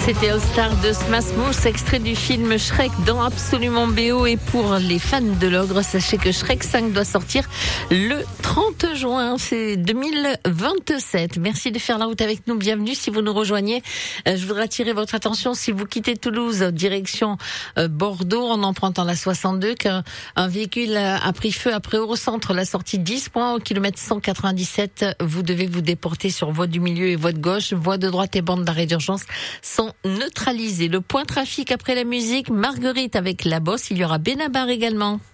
C'était All Star de Smash Mouth, extrait du film Shrek dans Absolument BO. Et pour les fans de l'ogre, sachez que Shrek 5 doit sortir le 30 juin, c'est 2027. Merci de faire la route avec nous, bienvenue si vous nous rejoignez. Je voudrais attirer votre attention, si vous quittez Toulouse, direction Bordeaux, en empruntant la 62, qu'un véhicule a pris feu après Eurocentre, la sortie 10 points au kilomètre 197. Vous devez vous déporter sur voie du milieu et voie de gauche. Voie de droite et bande d'arrêt d'urgence sont neutralisées. Le point trafic après la musique, Marguerite avec La Bosse. Il y aura Benabar également.